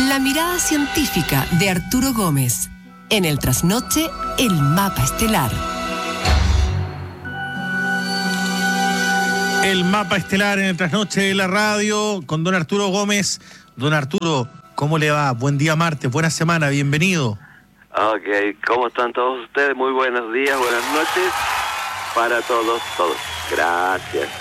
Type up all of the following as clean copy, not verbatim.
La mirada científica de Arturo Gómez. En el trasnoche, el mapa estelar. El mapa estelar en el trasnoche de la radio con don Arturo Gómez. Don Arturo, ¿cómo le va? Buen día martes, buena semana, bienvenido. Ok, ¿cómo están todos ustedes? Muy buenos días, buenas noches para todos. Gracias.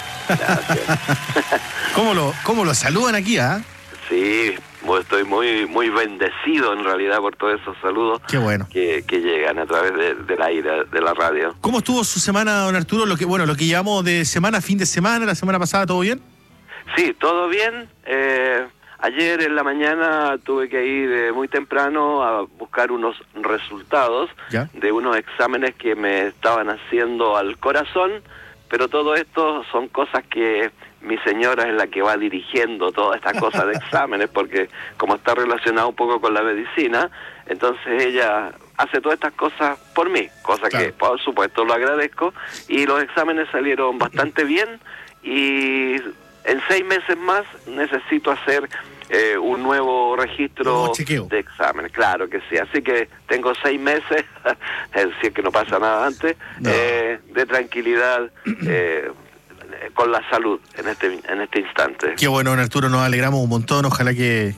¿Cómo lo saludan aquí, ah? Sí, estoy muy bendecido en realidad por todos esos saludos. Qué bueno. que llegan a través del aire, de la radio. ¿Cómo estuvo su semana, don Arturo? Lo que llevamos de semana, fin de semana, la semana pasada, ¿todo bien? Sí, todo bien. Ayer en la mañana tuve que ir muy temprano a buscar unos resultados de unos exámenes que me estaban haciendo al corazón, pero todo esto son cosas que mi señora es la que va dirigiendo toda esta cosa de exámenes, porque como está relacionado un poco con la medicina, entonces ella hace todas estas cosas por mí, cosa que por supuesto lo agradezco, y los exámenes salieron bastante bien, y en 6 meses más necesito hacer un nuevo registro de exámenes, claro que sí, así que tengo 6 meses, si es que no pasa nada antes, de tranquilidad, con la salud en este instante. Qué bueno, don Arturo, nos alegramos un montón, ojalá que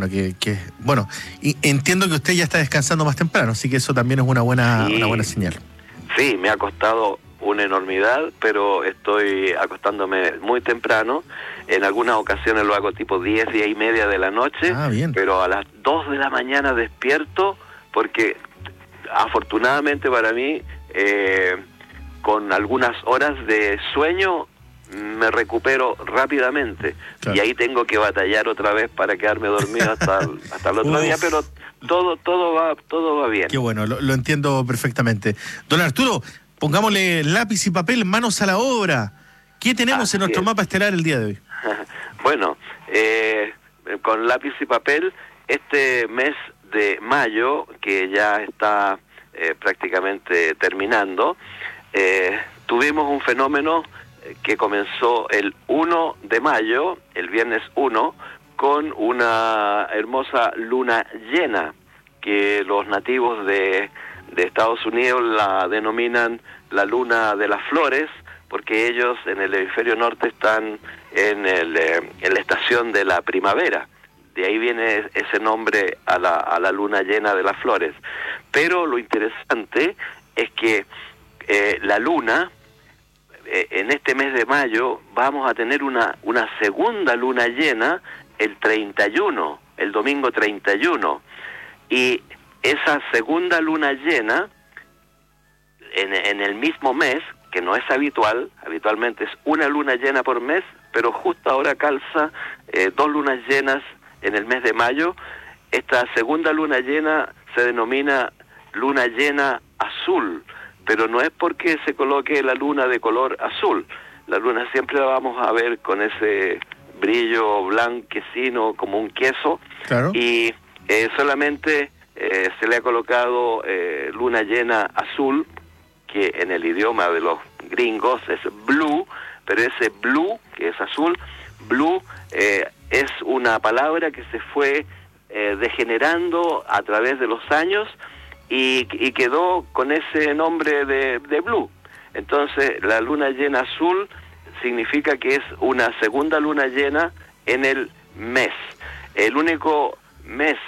y entiendo que usted ya está descansando más temprano, así que eso también es una buena señal. Sí, me ha costado una enormidad, pero estoy acostándome muy temprano. En algunas ocasiones lo hago tipo 10 y media de la noche, pero a las 2 de la mañana despierto, porque afortunadamente para mí, con algunas horas de sueño, me recupero rápidamente, y ahí tengo que batallar otra vez para quedarme dormido hasta el otro día, pero todo va bien. Qué bueno, lo entiendo perfectamente. Don Arturo, pongámosle lápiz y papel, manos a la obra. ¿Qué tenemos en nuestro mapa estelar el día de hoy? Bueno, con lápiz y papel, este mes de mayo, que ya está prácticamente terminando, tuvimos un fenómeno que comenzó el 1 de mayo, el viernes 1, con una hermosa luna llena, que los nativos de Estados Unidos la denominan la luna de las flores, porque ellos en el hemisferio norte están en la estación de la primavera. De ahí viene ese nombre a la luna llena de las flores. Pero lo interesante es que la luna, en este mes de mayo, vamos a tener una segunda luna llena el 31, el domingo 31. Y esa segunda luna llena, en el mismo mes, que no es habitual, habitualmente es una luna llena por mes, pero justo ahora calza 2 lunas llenas en el mes de mayo. Esta segunda luna llena se denomina luna llena azul, pero no es porque se coloque la luna de color azul. La luna siempre la vamos a ver con ese brillo blanquecino como un queso, y solamente se le ha colocado luna llena azul, que en el idioma de los gringos es blue, pero ese blue, que es azul, blue es una palabra que se fue degenerando a través de los años, y quedó con ese nombre de blue. Entonces la luna llena azul significa que es una segunda luna llena en el mes. El único mes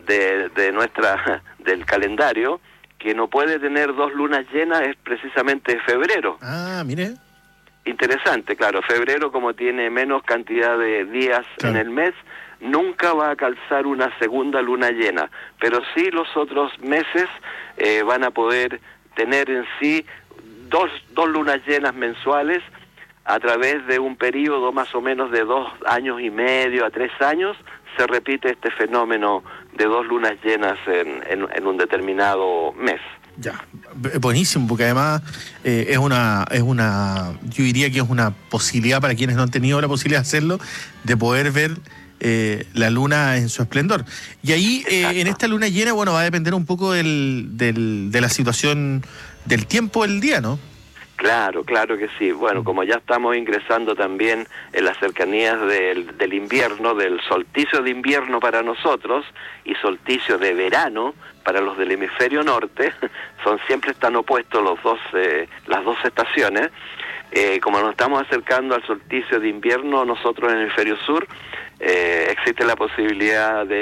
del calendario que no puede tener 2 lunas llenas es precisamente febrero. Ah, mire. Interesante, claro. Febrero, como tiene menos cantidad de días en el mes, nunca va a calzar una segunda luna llena, pero sí los otros meses van a poder tener en sí dos lunas llenas mensuales a través de un periodo más o menos de 2 años y medio a 3 años. Se repite este fenómeno de 2 lunas llenas en un determinado mes. Ya, buenísimo, porque además es una, yo diría que es una posibilidad para quienes no han tenido la posibilidad de hacerlo, de poder ver la luna en su esplendor. Y ahí, en esta luna llena, va a depender un poco de la situación del tiempo del día, ¿no? Claro, claro que sí. Bueno, como ya estamos ingresando también en las cercanías del invierno, del solsticio de invierno para nosotros y solsticio de verano para los del hemisferio norte, siempre están opuestos las dos estaciones. Como nos estamos acercando al solsticio de invierno nosotros en el hemisferio sur, existe la posibilidad de